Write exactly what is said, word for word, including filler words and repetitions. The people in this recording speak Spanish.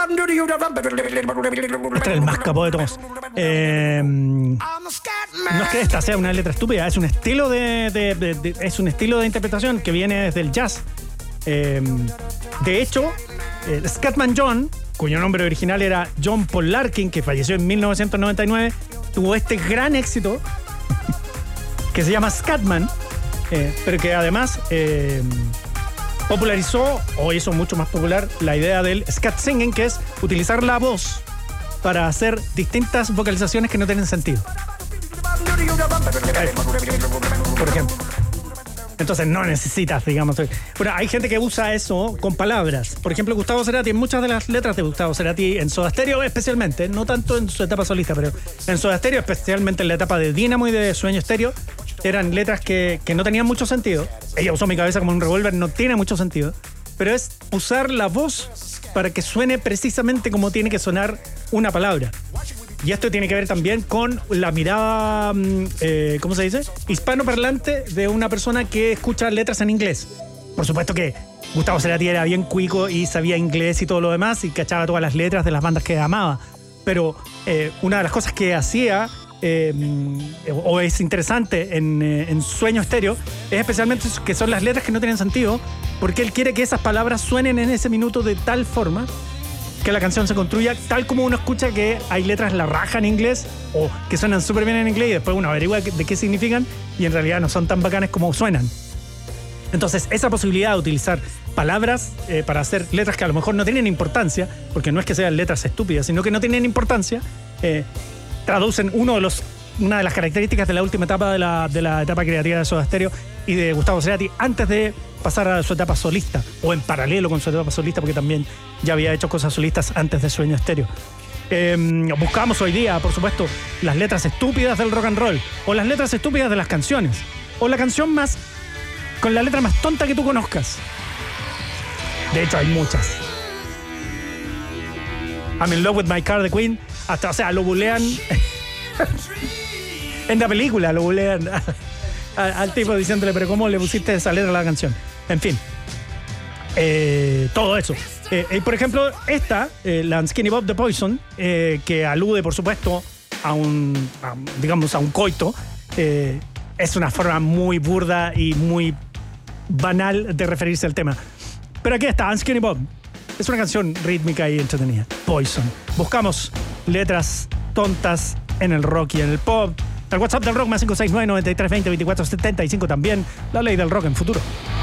Este es el más capó de todos. Eh, no es que esta sea una letra estúpida, es un estilo de, de, de, de es un estilo de interpretación que viene desde el jazz. Eh, de hecho, eh, Scatman John, cuyo nombre original era John Paul Larkin, que falleció en mil novecientos noventa y nueve, tuvo este gran éxito que se llama Scatman, eh, pero que además eh, popularizó o hizo mucho más popular la idea del scat singing, que es utilizar la voz para hacer distintas vocalizaciones que no tienen sentido. Por ejemplo. Entonces no necesitas, digamos. Bueno, hay gente que usa eso con palabras. Por ejemplo, Gustavo Cerati, en muchas de las letras de Gustavo Cerati, en Soda Stereo especialmente, no tanto en su etapa solista, pero en Soda Stereo, especialmente en la etapa de Dínamo y de Sueño Stereo, eran letras que, que no tenían mucho sentido. Ella usó Mi cabeza como un revólver, no tiene mucho sentido. Pero es usar la voz para que suene precisamente como tiene que sonar una palabra. Y esto tiene que ver también con la mirada, eh, ¿cómo se dice? Hispanoparlante de una persona que escucha letras en inglés. Por supuesto que Gustavo Cerati era bien cuico y sabía inglés y todo lo demás y cachaba todas las letras de las bandas que amaba. Pero eh, una de las cosas que hacía, eh, o es interesante en, eh, en Sueño Stereo, es especialmente que son las letras que no tienen sentido, porque él quiere que esas palabras suenen en ese minuto de tal forma que la canción se construya tal como uno escucha que hay letras la raja en inglés o que suenan súper bien en inglés y después uno averigua de qué significan y en realidad no son tan bacanes como suenan. Entonces, esa posibilidad de utilizar palabras eh, para hacer letras que a lo mejor no tienen importancia, porque no es que sean letras estúpidas, sino que no tienen importancia, eh, traducen uno de los, una de las características de la última etapa de la, de la etapa creativa de Soda Stereo y de Gustavo Cerati antes de pasar a su etapa solista, o en paralelo con su etapa solista, porque también ya había hecho cosas solistas antes de Sueño Stereo. Eh, buscamos hoy día, por supuesto, las letras estúpidas del rock and roll, o las letras estúpidas de las canciones, o la canción más con la letra más tonta que tú conozcas. De hecho, hay muchas. I'm in love with my car, de Queen. Hasta, o sea, lo bulean en la película, lo bulean al, al tipo diciéndole, pero ¿cómo le pusiste esa letra a la canción? En fin, eh, todo eso. Eh, eh, por ejemplo, esta, eh, la Skinny Bob de Poison, eh, que alude, por supuesto, a un, a, digamos, a un coito, eh, es una forma muy burda y muy banal de referirse al tema. Pero aquí está, Skinny Bob. Es una canción rítmica y entretenida. Poison. Buscamos letras tontas en el rock y en el pop. El WhatsApp del rock más cinco seis nueve, nueve tres dos cero, dos cuatro siete cinco también. La ley del rock en futuro.